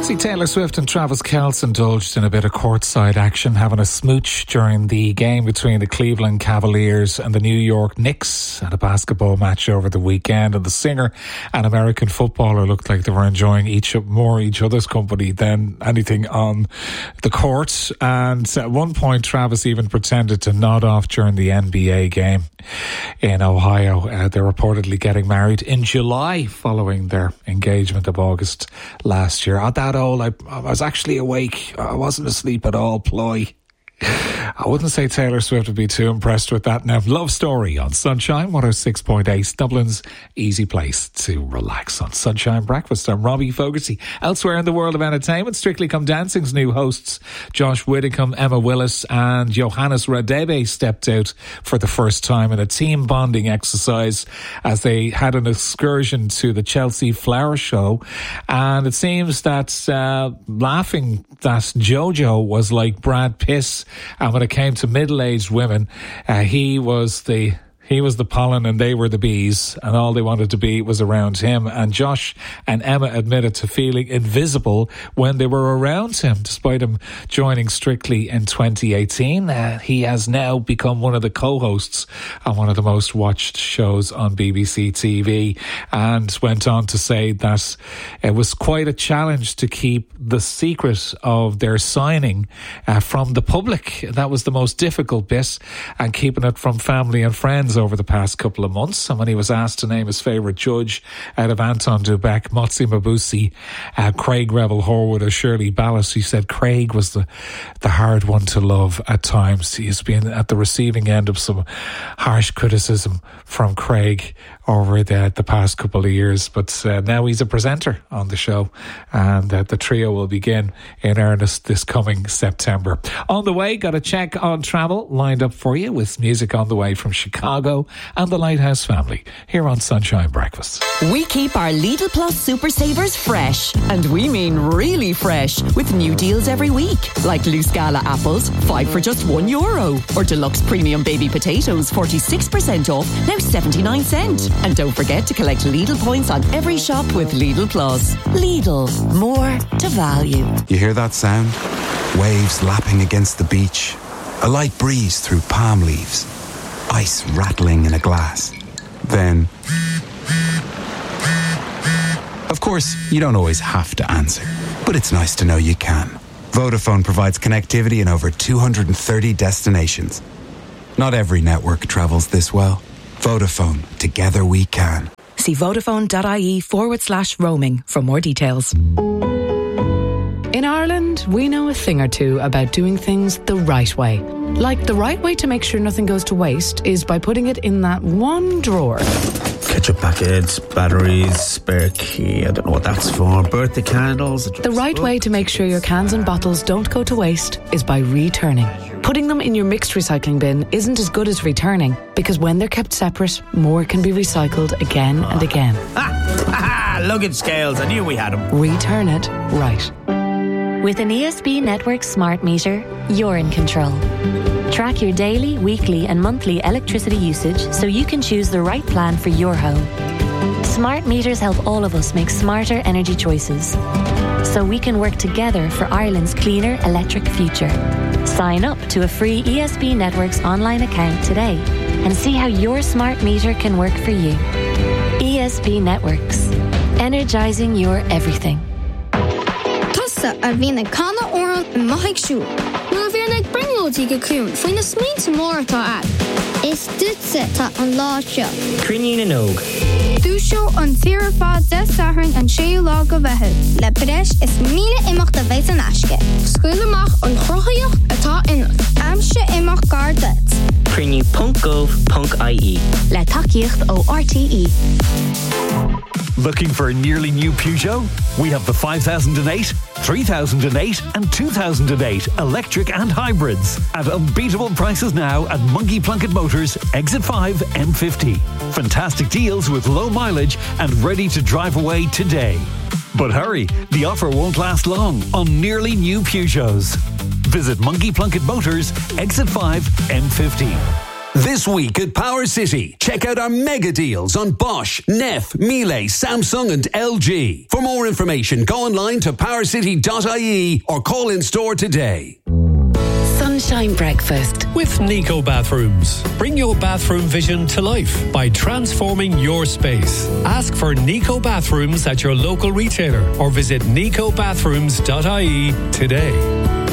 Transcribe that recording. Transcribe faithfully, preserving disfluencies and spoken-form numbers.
See, Taylor Swift and Travis Kelce indulged in a bit of courtside action, having a smooch during the game between the Cleveland Cavaliers and the New York Knicks at a basketball match over the weekend. And the singer and American footballer looked like they were enjoying each more each other's company than anything on the court. And at one point, Travis even pretended to nod off during the N B A game in Ohio. Uh, they're reportedly getting married in July following their engagement of August last year. At that old, I, I was actually awake. I wasn't asleep at all, ploy. I wouldn't say Taylor Swift would be too impressed with that. Now, Love Story on Sunshine one oh six point eight, Dublin's easy place to relax on Sunshine Breakfast. I'm Robbie Fogarty. Elsewhere in the world of entertainment, Strictly Come Dancing's new hosts, Josh Widdicombe, Emma Willis and Johannes Radebe, stepped out for the first time in a team bonding exercise as they had an excursion to the Chelsea Flower Show. And it seems that uh, laughing that Jojo was like Brad Pitt, and when it came to middle-aged women, uh, he was the He was the pollen and they were the bees, and all they wanted to be was around him. And Josh and Emma admitted to feeling invisible when they were around him, despite him joining Strictly in twenty eighteen. Uh, he has now become one of the co-hosts on one of the most watched shows on B B C T V, and went on to say that it was quite a challenge to keep the secret of their signing uh, from the public. That was the most difficult bit, and keeping it from family and friends over the past couple of months. And when he was asked to name his favourite judge out of Anton Dubek, Motsi Mabuse, uh, Craig Revel Horwood or Shirley Ballas, he said Craig was the, the hard one to love at times. He's been at the receiving end of some harsh criticism from Craig over the, the past couple of years, but uh, now he's a presenter on the show, and uh, the trio will begin in earnest this coming September. On the way, got a check on travel lined up for you with music on the way from Chicago and the Lighthouse family here on Sunshine Breakfast. We keep our Lidl Plus Super Savers fresh, and we mean really fresh, with new deals every week, like loose Gala apples, five for just one euro, or deluxe premium baby potatoes, forty-six percent off, now seventy-nine cent. And don't forget to collect Lidl points on every shop with Lidl Plus. Lidl, more to value. You hear that sound? Waves lapping against the beach, a light breeze through palm leaves, ice rattling in a glass. Then, of course, you don't always have to answer, but it's nice to know you can. Vodafone provides connectivity in over two hundred thirty destinations. Not every network travels this well. Vodafone, together we can. See vodafone.ie forward slash roaming for more details. In Ireland, we know a thing or two about doing things the right way. Like the right way to make sure nothing goes to waste is by putting it in that one drawer. Ketchup packets, batteries, spare key, I don't know what that's for, birthday candles. The right way to make sure your cans and bottles don't go to waste is by returning. Putting them in your mixed recycling bin isn't as good as returning, because when they're kept separate, more can be recycled again and again. Ah! Ah! Luggage scales, I knew we had them. Return it right. With an E S B Network smart meter, you're in control. Track your daily, weekly and monthly electricity usage so you can choose the right plan for your home. Smart meters help all of us make smarter energy choices, so we can work together for Ireland's cleaner electric future. Sign up to a free E S B Networks online account today and see how your smart meter can work for you. E S B Networks. Energising your everything. Tusa a bhína canna oran in maithig siú. Nu a bhíar ag bringlódí go cún faoin na smaointe mór atá ag. Is dúitse tá an lá seo. Crinne na nóg. Dúseo an tíre fád de sathrainn an séú lá go bheithid. Le breis is míle imach de bheith an aisce. Scuil amach an chrochaíocht atá inach. Amse imach gar dit. Crinne punt gov punt I E. Le takeíocht ó R T E. Looking for a nearly new Peugeot? We have the five thousand eight, three thousand eight and two thousand eight electric and hybrids at unbeatable prices now at Monkey Plunkett Motors Exit five M fifty. Fantastic deals with low mileage and ready to drive away today. But hurry, the offer won't last long on nearly new Peugeots. Visit Monkey Plunkett Motors Exit five M fifty. This week at Power City, check out our mega deals on Bosch, Neff, Miele, Samsung and L G. For more information, go online to power city dot I E or call in store today. Sunshine Breakfast with Nico Bathrooms. Bring your bathroom vision to life by transforming your space. Ask for Nico Bathrooms at your local retailer or visit nico bathrooms dot I E today.